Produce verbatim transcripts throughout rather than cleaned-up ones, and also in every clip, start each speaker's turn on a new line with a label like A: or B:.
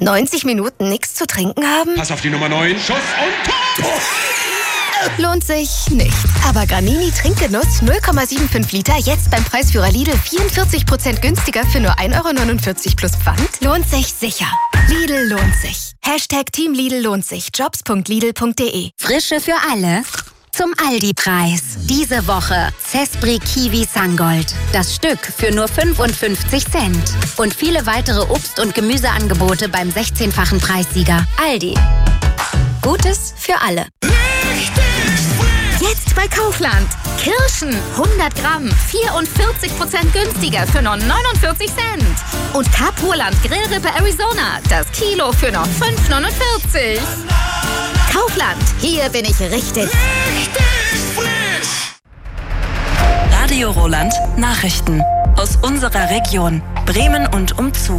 A: neunzig Minuten nichts zu trinken haben?
B: Pass auf die Nummer neun. Schuss und Tor!
A: Lohnt sich nicht. Aber Granini Trinkgenuss null Komma fünfundsiebzig Liter jetzt beim Preisführer Lidl vierundvierzig Prozent günstiger für nur ein Euro neunundvierzig plus Pfand. Lohnt sich sicher. Lidl lohnt sich. Hashtag Team Lidl lohnt sich. Jobs punkt lidl punkt de.
C: Frische für alle. Zum Aldi-Preis. Diese Woche Cespri Kiwi Sungold. Das Stück für nur fünfundfünfzig Cent. Und viele weitere Obst- und Gemüseangebote beim sechzehnfachen Preissieger. Aldi. Gutes für alle.
D: Jetzt bei Kaufland. Kirschen hundert Gramm, vierundvierzig Prozent günstiger für nur neunundvierzig Cent. Und Kapuland Grillrippe Arizona, das Kilo für nur fünf neunundvierzig. Kaufland, hier bin ich richtig.
B: Richtig frisch!
E: Radio Roland Nachrichten aus unserer Region Bremen und umzu.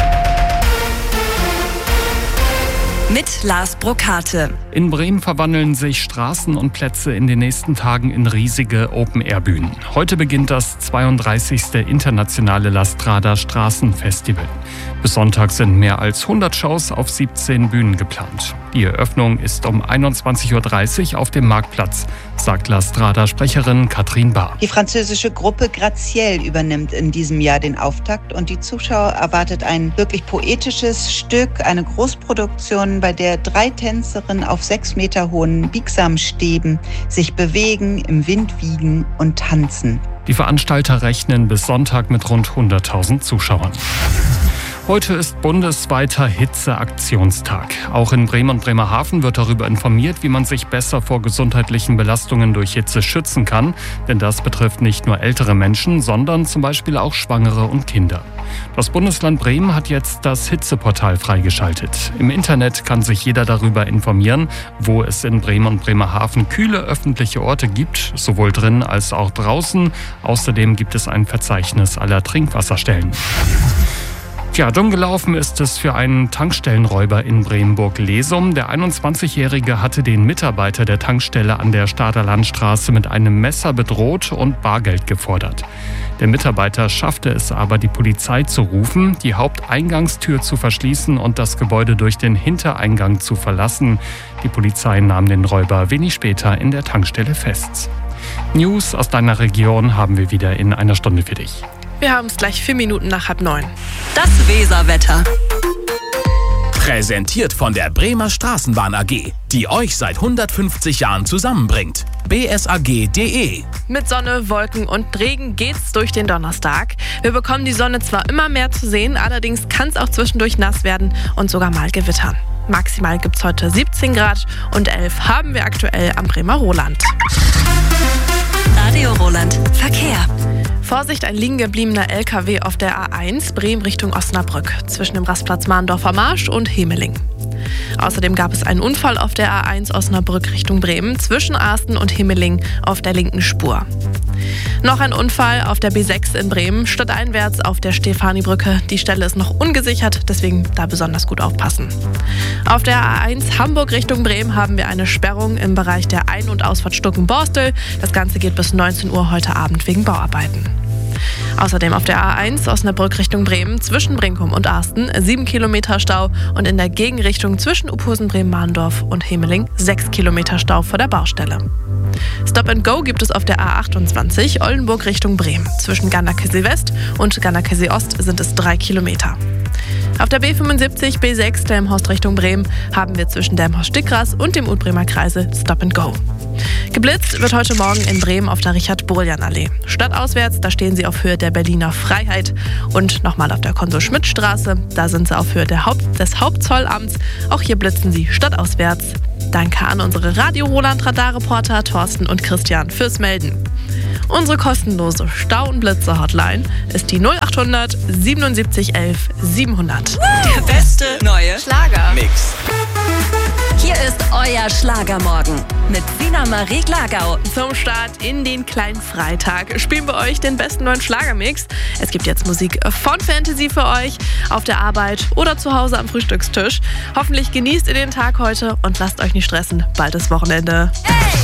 E: Mit Lars Brokate.
F: In Bremen verwandeln sich Straßen und Plätze in den nächsten Tagen in riesige Open-Air-Bühnen. Heute beginnt das zweiunddreißigste internationale La Strada Straßenfestival. Bis Sonntag sind mehr als hundert Shows auf siebzehn Bühnen geplant. Die Eröffnung ist um einundzwanzig Uhr dreißig auf dem Marktplatz, sagt La Strada-Sprecherin Katrin Bahr.
G: Die französische Gruppe Graziel übernimmt in diesem Jahr den Auftakt und die Zuschauer erwartet ein wirklich poetisches Stück, eine Großproduktion, bei der drei Tänzerinnen auf sechs Meter hohen Biegsamstäben sich bewegen, im Wind wiegen und tanzen.
F: Die Veranstalter rechnen bis Sonntag mit rund hunderttausend Zuschauern. Heute ist bundesweiter Hitzeaktionstag. Auch in Bremen und Bremerhaven wird darüber informiert, wie man sich besser vor gesundheitlichen Belastungen durch Hitze schützen kann. Denn das betrifft nicht nur ältere Menschen, sondern zum Beispiel auch Schwangere und Kinder. Das Bundesland Bremen hat jetzt das Hitzeportal freigeschaltet. Im Internet kann sich jeder darüber informieren, wo es in Bremen und Bremerhaven kühle öffentliche Orte gibt, sowohl drin als auch draußen. Außerdem gibt es ein Verzeichnis aller Trinkwasserstellen. Ja, dumm gelaufen ist es für einen Tankstellenräuber in Bremenburg-Lesum. Der einundzwanzigjährige hatte den Mitarbeiter der Tankstelle an der Stader Landstraße mit einem Messer bedroht und Bargeld gefordert. Der Mitarbeiter schaffte es aber, die Polizei zu rufen, die Haupteingangstür zu verschließen und das Gebäude durch den Hintereingang zu verlassen. Die Polizei nahm den Räuber wenig später in der Tankstelle fest. News aus deiner Region haben wir wieder in einer Stunde für dich.
H: Wir haben es gleich vier Minuten nach halb neun.
E: Das Weserwetter.
I: Präsentiert von der Bremer Straßenbahn A G, die euch seit hundertfünfzig Jahren zusammenbringt. b s a g punkt d e.
H: Mit Sonne, Wolken und Regen geht's durch den Donnerstag. Wir bekommen die Sonne zwar immer mehr zu sehen, allerdings kann es auch zwischendurch nass werden und sogar mal gewittern. Maximal gibt's heute siebzehn Grad und elf haben wir aktuell am Bremer Roland.
E: Radio Roland Verkehr.
H: Vorsicht, ein liegen gebliebener L K W auf der A eins Bremen Richtung Osnabrück zwischen dem Rastplatz Mahndorfer Marsch und Hemeling. Außerdem gab es einen Unfall auf der A eins Osnabrück Richtung Bremen zwischen Arsten und Hemeling auf der linken Spur. Noch ein Unfall auf der B sechs in Bremen, stadteinwärts auf der Stefanibrücke. Die Stelle ist noch ungesichert, deswegen da besonders gut aufpassen. Auf der A eins Hamburg Richtung Bremen haben wir eine Sperrung im Bereich der Ein- und Ausfahrt Stuckenborstel. Das Ganze geht bis neunzehn Uhr heute Abend wegen Bauarbeiten. Außerdem auf der A eins Osnabrück Richtung Bremen zwischen Brinkum und Arsten sieben Kilometer Stau und in der Gegenrichtung zwischen Uphusen, Bremen-Mahndorf und Hemeling sechs Kilometer Stau vor der Baustelle. Stop and Go gibt es auf der A achtundzwanzig Oldenburg Richtung Bremen. Zwischen Ganderkesee West und Ganderkesee Ost sind es drei Kilometer. Auf der B fünfundsiebzig B sechs Delmenhorst Richtung Bremen haben wir zwischen Delmenhorst-Stickras und dem Utbremer Kreisel Stop and Go. Geblitzt wird heute Morgen in Bremen auf der Richard-Borjan-Allee. Stadtauswärts, da stehen sie auf Höhe der Berliner Freiheit. Und nochmal auf der Konsul-Schmidt-Straße, da sind sie auf Höhe der Haupt- des Hauptzollamts. Auch hier blitzen sie stadtauswärts. Danke an unsere Radio-Roland-Radar-Reporter Thorsten und Christian fürs Melden. Unsere kostenlose Stau- und Blitzer-Hotline ist die null achthundert siebenundsiebzig elf siebenhundert.
E: Der beste neue
I: Mix.
E: Hier ist euer Schlagermorgen mit Sina Marie Glagau.
H: Zum Start in den kleinen Freitag spielen wir euch den besten neuen Schlagermix. Es gibt jetzt Musik von Fantasy für euch auf der Arbeit oder zu Hause am Frühstückstisch. Hoffentlich genießt ihr den Tag heute und lasst euch nicht stressen. Bald ist Wochenende.
D: Hey!